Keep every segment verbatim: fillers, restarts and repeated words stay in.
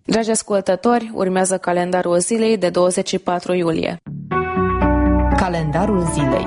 Dragi ascultători, urmează calendarul zilei de douăzeci și patru iulie. Calendarul zilei.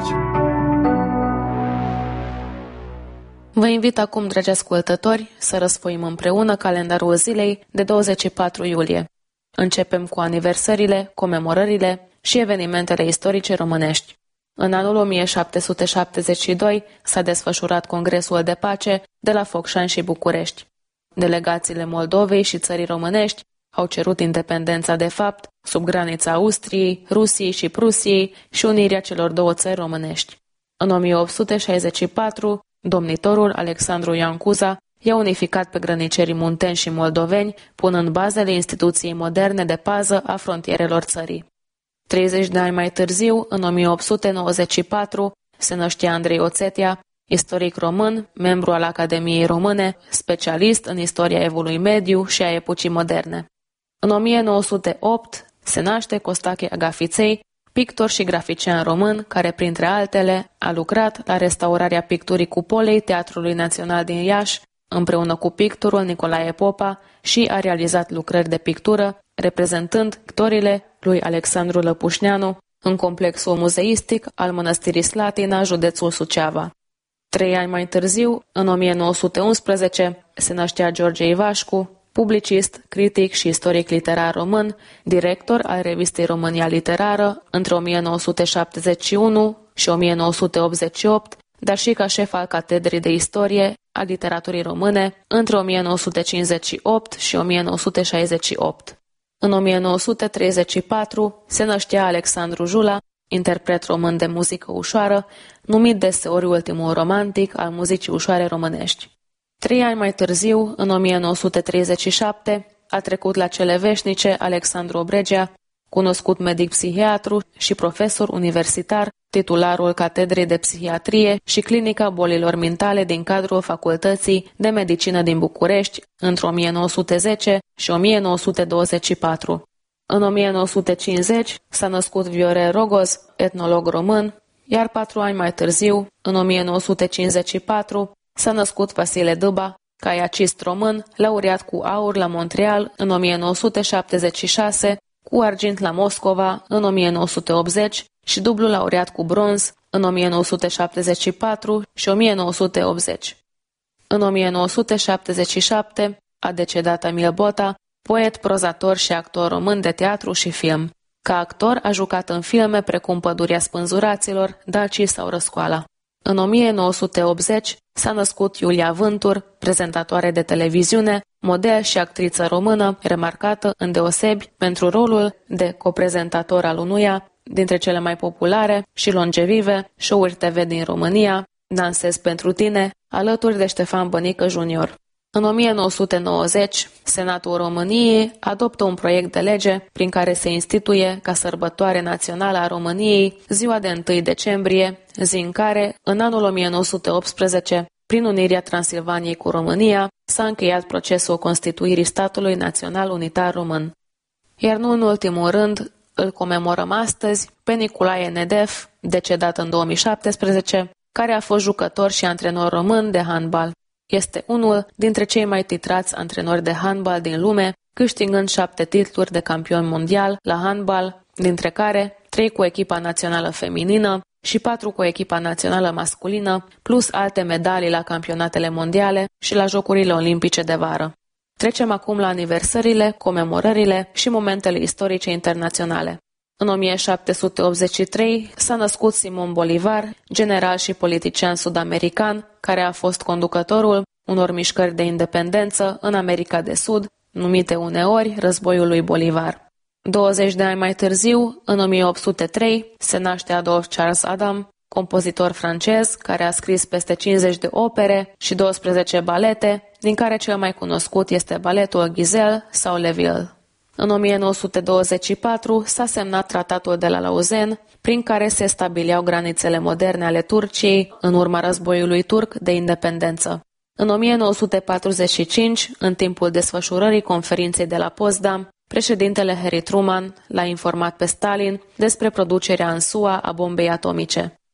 Vă invit acum, dragi ascultători, să răsfoim împreună calendarul zilei de douăzeci și patru iulie. Începem cu aniversările, comemorările și evenimentele istorice românești. În anul o mie șapte sute șaptezeci și doi s-a desfășurat Congresul de Pace de la Focșani și București. Delegațiile Moldovei și țării românești au cerut independența de fapt sub granița Austriei, Rusiei și Prusiei și unirea celor două țări românești. În o mie opt sute șaizeci și patru, domnitorul Alexandru Ioan Cuza i-a unificat pe grănicerii munteni și moldoveni, punând bazele instituției moderne de pază a frontierelor țării. treizeci de ani mai târziu, în o mie opt sute nouăzeci și patru, se năștea Andrei Oțetia, istoric român, membru al Academiei Române, specialist în istoria Evului Mediu și a epocii moderne. În o mie nouă sute opt se naște Costache Agafiței, pictor și grafician român, care, printre altele, a lucrat la restaurarea picturii cupolei Teatrului Național din Iași, împreună cu pictorul Nicolae Popa, și a realizat lucrări de pictură, reprezentând pictorile lui Alexandru Lăpușneanu în complexul muzeistic al Mănăstirii Slatina, județul Suceava. Trei ani mai târziu, în o mie nouă sute unsprezece, se năștea George Ivașcu, publicist, critic și istoric literar român, director al revistei România Literară între o mie nouă sute șaptezeci și unu și o mie nouă sute optzeci și opt, dar și ca șef al Catedrei de Istorie a Literaturii Române între o mie nouă sute cincizeci și opt și o mie nouă sute șaizeci și opt. În o mie nouă sute treizeci și patru se năștea Alexandru Jula, interpret român de muzică ușoară, numit deseori ultimul romantic al muzicii ușoare românești. Trei ani mai târziu, în o mie nouă sute treizeci și șapte, a trecut la cele veșnice Alexandru Obregea, cunoscut medic-psihiatru și profesor universitar, titularul Catedrei de Psihiatrie și Clinica Bolilor Mentale din cadrul Facultății de Medicină din București între o mie nouă sute zece și o mie nouă sute douăzeci și patru. În o mie nouă sute cincizeci s-a născut Viorel Rogoz, etnolog român, iar patru ani mai târziu, în o mie nouă sute cincizeci și patru, s-a născut Vasile Dâba, caiacist român, laureat cu aur la Montreal în o mie nouă sute șaptezeci și șase, cu argint la Moscova în o mie nouă sute optzeci și dublu laureat cu bronz în o mie nouă sute șaptezeci și patru și o mie nouă sute optzeci. În o mie nouă sute șaptezeci și șapte a decedat Emil Bota, poet, prozator și actor român de teatru și film. Ca actor a jucat în filme precum Pădurea Spânzuraților, Daci sau Răscoala. În o mie nouă sute optzeci s-a născut Iulia Vântur, prezentatoare de televiziune, model și actriță română, remarcată îndeosebi pentru rolul de coprezentator al unuia dintre cele mai populare și longevive show-uri T V din România, Dansez pentru tine, alături de Ștefan Bănică junior În o mie nouă sute nouăzeci, Senatul României adoptă un proiect de lege prin care se instituie ca sărbătoare națională a României ziua de întâi decembrie, zi în care, în anul o mie nouă sute optsprezece, prin unirea Transilvaniei cu România, s-a încheiat procesul constituirii statului național unitar român. Iar nu în ultimul rând, îl comemorăm astăzi pe Nicolae Nedef, decedat în două mii șaptesprezece, care a fost jucător și antrenor român de handbal. Este unul dintre cei mai titrați antrenori de handbal din lume, câștigând șapte titluri de campion mondial la handbal, dintre care trei cu echipa națională feminină și patru cu echipa națională masculină, plus alte medalii la campionatele mondiale și la Jocurile Olimpice de vară. Trecem acum la aniversările, comemorările și momentele istorice internaționale. În o mie șapte sute optzeci și trei s-a născut Simon Bolivar, general și politician sud-american, care a fost conducătorul unor mișcări de independență în America de Sud, numite uneori Războiul lui Bolivar. douăzeci de ani mai târziu, în o mie opt sute trei, se naște Adolphe Charles Adam, compozitor francez care a scris peste cincizeci de opere și douăsprezece balete, din care cel mai cunoscut este baletul Giselle sau Le Ville. În o mie nouă sute douăzeci și patru s-a semnat tratatul de la Lausanne, prin care se stabileau granițele moderne ale Turciei în urma războiului turc de independență. În o mie nouă sute patruzeci și cinci, în timpul desfășurării conferinței de la Potsdam, președintele Harry Truman l-a informat pe Stalin despre producerea în S U A a bombei atomice.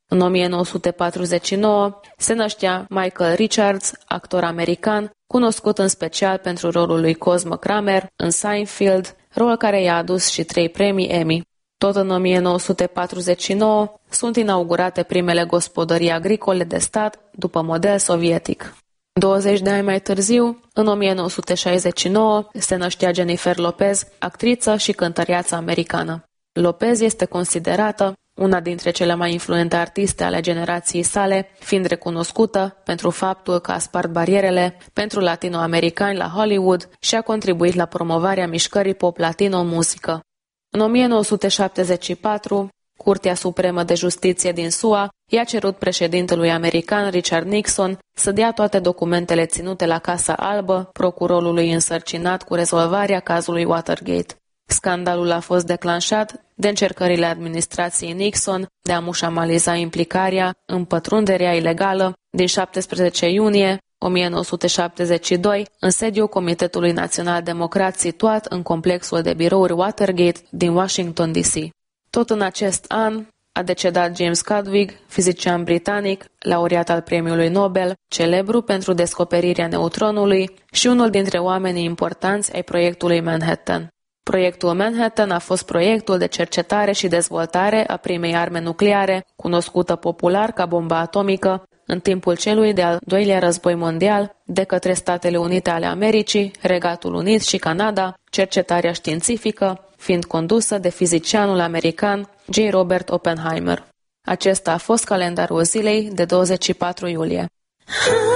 În o mie nouă sute patruzeci și nouă se năștea Michael Richards, actor american, cunoscut în special pentru rolul lui Cosmo Kramer în Seinfeld, rol care i-a adus și trei premii Emmy. Tot în o mie nouă sute patruzeci și nouă sunt inaugurate primele gospodării agricole de stat după model sovietic. douăzeci de ani mai târziu, în o mie nouă sute șaizeci și nouă, se năștea Jennifer Lopez, actriță și cântăreață americană. Lopez este considerată una dintre cele mai influente artiste ale generației sale, fiind recunoscută pentru faptul că a spart barierele pentru latinoamericani la Hollywood și a contribuit la promovarea mișcării pop latino în muzică. În o mie nouă sute șaptezeci și patru, Curtea Supremă de Justiție din S U A i-a cerut președintelui american Richard Nixon să dea toate documentele ținute la Casa Albă procurorului însărcinat cu rezolvarea cazului Watergate. Scandalul a fost declanșat de încercările administrației Nixon de a mușamaliza implicarea în pătrunderea ilegală din șaptesprezece iunie o mie nouă sute șaptezeci și doi în sediul Comitetului Național Democrat situat în complexul de birouri Watergate din Washington D C. Tot în acest an a decedat James Chadwick, fizician britanic, laureat al Premiului Nobel, celebru pentru descoperirea neutronului și unul dintre oamenii importanți ai proiectului Manhattan. Proiectul Manhattan a fost proiectul de cercetare și dezvoltare a primei arme nucleare, cunoscută popular ca bomba atomică, în timpul celui de-al doilea război mondial, de către Statele Unite ale Americii, Regatul Unit și Canada, cercetarea științifică fiind condusă de fizicianul american J. Robert Oppenheimer. Acesta a fost calendarul zilei de douăzeci și patru iulie.